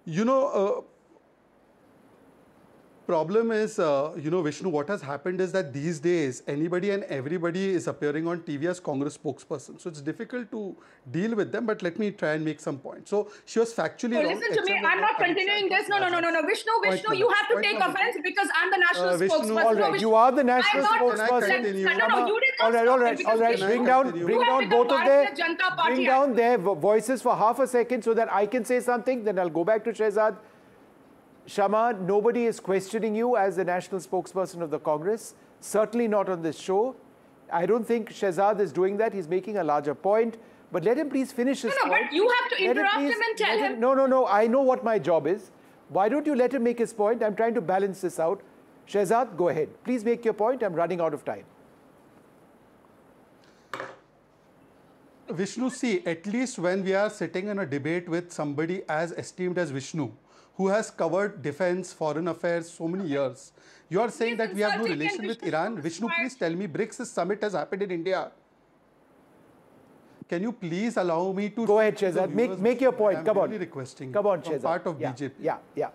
You know, problem is, Vishnu, what has happened is that these days anybody and everybody is appearing on TV as Congress spokesperson. So it's difficult to deal with them, but let me try and make some points. So she was factually wrong. Listen to me, I'm not continuing this. No. Vishnu, you have to take offense because I'm the national spokesperson. All right, you are the national spokesperson. No, you did not. All right. Bring down both of their voices for half a second so that I can say something. Then I'll go back to Shehzad. Shama, nobody is questioning you as the national spokesperson of the Congress. Certainly not on this show. I don't think Shehzad is doing that. He's making a larger point. But let him please finish his point. But you have to interrupt him and tell him. No. I know what my job is. Why don't you let him make his point? I'm trying to balance this out. Shehzad, go ahead. Please make your point. I'm running out of time. Vishnu, see, at least when we are sitting in a debate with somebody as esteemed as Vishnu, who has covered defense, foreign affairs so many years, you are saying that we have no relation with Iran. Vishnu, please tell me, BRICS summit has happened in India. Can you please allow me to... Go ahead, Shehzad. Make your point. Come on. Really requesting. Come on, Shehzad. Part of BJP. Yeah.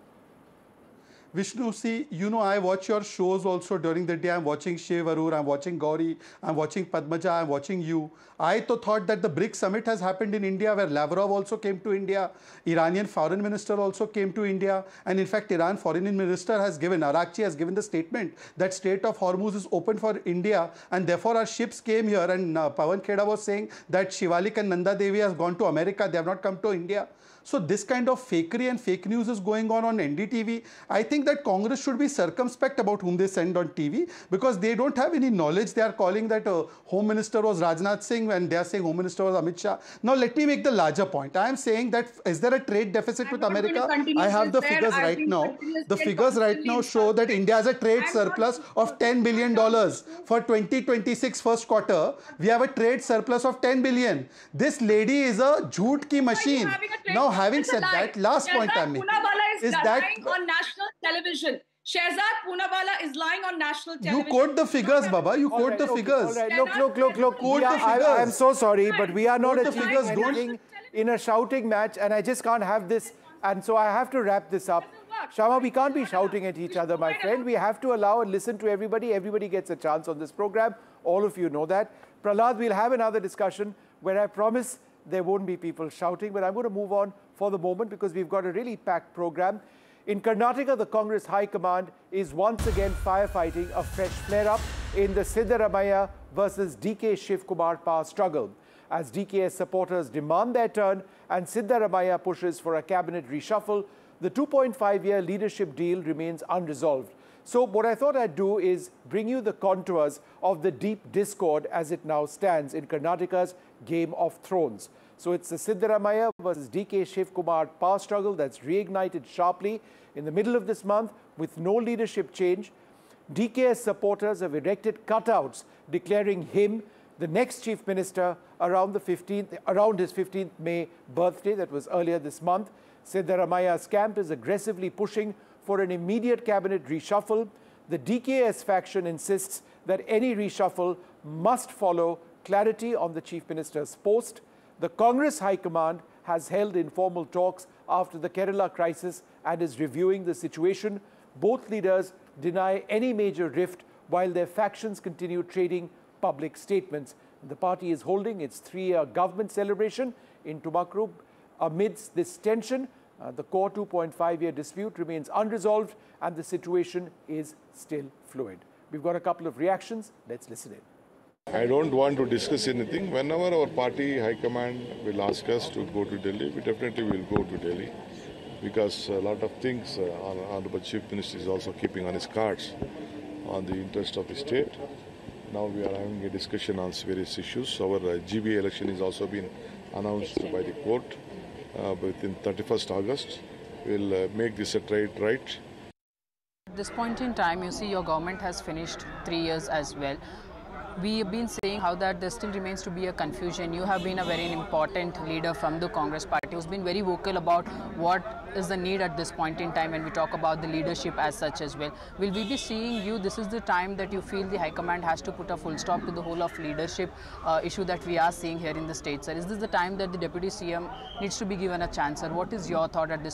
Vishnu, see, I watch your shows also during the day. I'm watching Shiv Arur, I'm watching Gauri, I'm watching Padmaja, I'm watching you. I thought that the BRICS summit has happened in India, where Lavrov also came to India, Iranian foreign minister also came to India, and in fact, Iran foreign minister has given, Arakchi has given the statement that Strait of Hormuz is open for India, and therefore our ships came here, and Pawan Kheda was saying that Shivalik and Nanda Devi has gone to America, they have not come to India. So this kind of fakery and fake news is going on NDTV. I think that Congress should be circumspect about whom they send on TV, because they don't have any knowledge. They are calling that Home Minister was Rajnath Singh and they are saying Home Minister was Amit Shah. Now let me make the larger point. I am saying that is there a trade deficit with America? I have the figures right now. The figures right now show that India has a trade surplus of $10 billion. For 2026 first quarter, we have a trade surplus of 10 billion. This lady is a jhoot ki machine. Now, having said that, last point I make is that on national television. Shehzad Poonawalla is lying on national television. You quote the figures, Baba. You quote the figures. All right. Look. Quote the figures. I'm so sorry, but we are not achieving anything in a shouting match, and I just can't have this. And so I have to wrap this up. Shama, we can't be shouting at each other, my friend. We have to allow and listen to everybody. Everybody gets a chance on this program. All of you know that. Prahlad, we'll have another discussion where I promise there won't be people shouting, but I'm going to move on for the moment because we've got a really packed program. In Karnataka, the Congress High Command is once again firefighting a fresh flare-up in the Siddaramaiah versus DK Shiv Kumar power struggle, as DK's supporters demand their turn and Siddaramaiah pushes for a cabinet reshuffle. The 2.5-year leadership deal remains unresolved. So what I thought I'd do is bring you the contours of the deep discord as it now stands in Karnataka's Game of Thrones. So it's the Siddaramaiah versus DK Shiv Kumar power struggle that's reignited sharply in the middle of this month with no leadership change. DK's supporters have erected cutouts declaring him the next chief minister around his 15th May birthday, that was earlier this month. Siddaramaiah's camp is aggressively pushing for an immediate cabinet reshuffle. The DKS faction insists that any reshuffle must follow clarity on the chief minister's post. The Congress High Command has held informal talks after the Kerala crisis and is reviewing the situation. Both leaders deny any major rift while their factions continue trading public statements. The party is holding its 3-year government celebration in Tumakuru. Amidst this tension, the core 2.5-year dispute remains unresolved and the situation is still fluid. We've got a couple of reactions. Let's listen in. I don't want to discuss anything. Whenever our party high command will ask us to go to Delhi, we definitely will go to Delhi, because a lot of things Honorable Chief Minister is also keeping on his cards on the interest of the state. Now we are having a discussion on various issues. Our GB election is also been announced by the court within 31st August. We'll make this a trade right. At this point in time, you see your government has finished 3 years as well. We have been saying how that there still remains to be a confusion. You have been a very important leader from the Congress party who's been very vocal about what is the need at this point in time when we talk about the leadership as such as well. Will we be seeing you, this is the time that you feel the High Command has to put a full stop to the whole of leadership issue that we are seeing here in the state, sir? Is this the time that the Deputy CM needs to be given a chance, sir? What is your thought at this